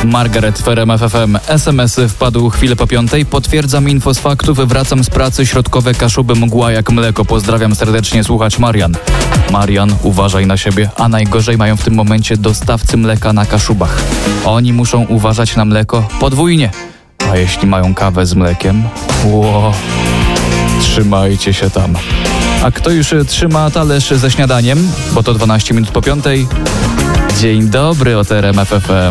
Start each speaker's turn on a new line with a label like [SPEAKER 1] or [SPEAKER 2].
[SPEAKER 1] Margaret w RMF FM. SMS wpadł chwilę po 5:00. Potwierdzam info z faktów. Wracam z pracy. Środkowe Kaszuby, mgła jak mleko. Pozdrawiam serdecznie, słuchacz Marian. Marian, uważaj na siebie. A najgorzej mają w tym momencie dostawcy mleka na Kaszubach. Oni muszą uważać na mleko podwójnie. A jeśli mają kawę z mlekiem? Trzymajcie się tam. A kto już trzyma talerz ze śniadaniem? Bo to 12 minut po 5:00. Dzień dobry, od RMF FM.